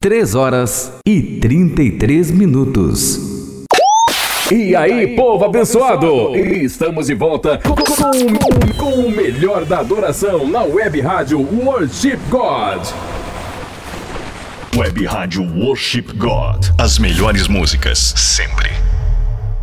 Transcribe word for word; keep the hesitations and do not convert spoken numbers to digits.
três horas e trinta e três minutos. E aí, povo abençoado! Estamos de volta com, com, com o melhor da adoração na Web Rádio Worship God. Web Rádio Worship God. As melhores músicas, sempre.